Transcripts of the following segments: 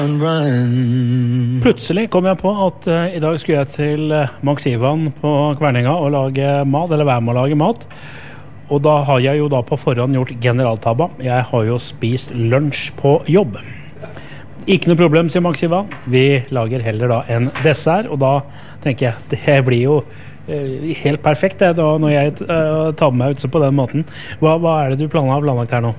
Plutselig kom jeg på at i dag skulle jeg til Max Ivan på Kverninga og lage mat, eller være med å lage mat. Og da har jeg jo da på forhånd gjort generaltabba. Jeg har jo spist lunsj på jobb. Ikke noe problem, sier Max Ivan. Vi lager heller da en dessert, og da tenker jeg, det blir jo helt perfekt det, da, når jeg tar meg ut på den måten. Hva er det du har planlagt her nå?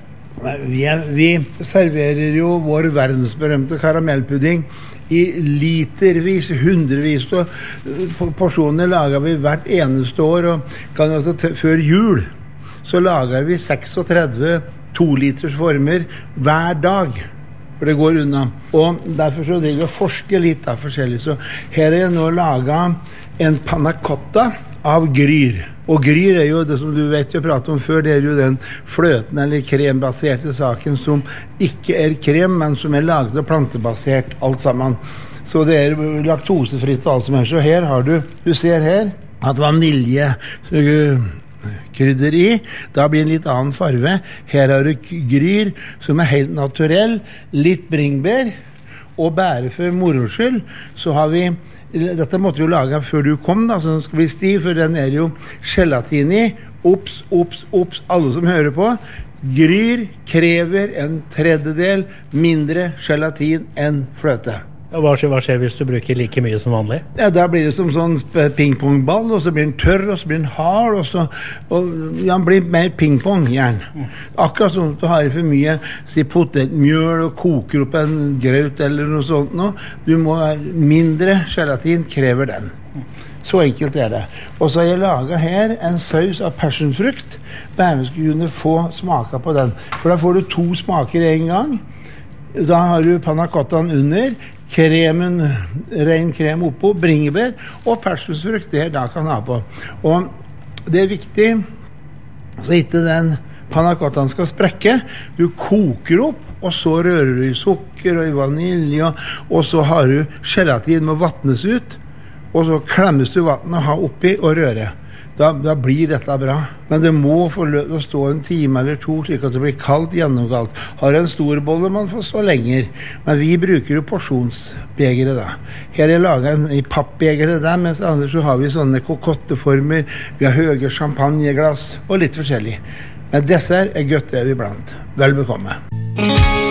Vi serverer jo vår verdensberømte karamellpudding i litervis, hundrevis og porsjoner lager vi hvert eneste år, og før jul så lager vi 36 2-liters former hver dag, for det går unna. Og derfor så driver vi og forsker litt av forskjellig. Så her er jeg nå laget en panna cotta av gryr. Og gryr er jo det som du vet jeg pratet om før, det er jo den fløten eller krembaserte saken som ikke er krem, men som er laget og plantebasert alt sammen. Så det er laktosefritt og alt som er. Så her har du ser her at vanilje krydder i, da blir en litt annen farve. Her har du gryr som er helt naturell, litt bringebær, og bare for moroskyld så har vi, dette måtte vi jo lage før du kom da, så den skal bli stiv, for den er jo gelatin i. Ops, alle som hører på. Gryr krever en tredjedel mindre gelatin enn fløte. Hva skjer hvis du bruker like mye som vanlig? Ja, da blir det som sånn pingpongball, og så blir den tørr, og så blir den hard, og den blir mer pingpong, gjerne. Akkurat sånn at du har for mye potetmjøl og koker opp en grøt eller noe sånt nå. Du må mindre gelatin, krever den. Så enkelt er det. Og så har jeg laget her en saus av passionfrukt, bare vi skulle kunne få smaker på den. For da får du 2 smaker en gang. Da har du panna cottaen under, kremen, ren krem oppå, bringebær og personsfrukt, det da kan ha på. Og det er viktig så ikke den panna cottaen skal sprekke. Du koker opp, og så rører du i sukker og i vanilje, og så har du gelatin med vattnes ut, og så klemmes du vattnet og ha oppi og røre. Da blir dette bra. Men det må få lov til å stå en time eller 2, slik at det blir kaldt, gjennomkaldt. Har en stor bolle, man får stå lenger. Men vi bruker jo porsjonsbegere da. Her er laget i pappbegere der, mens andre så har vi sånne kokotteformer, vi har høye champagneglass og litt forskjellig. Men dessert er godt det vi blant. Vel bekomme.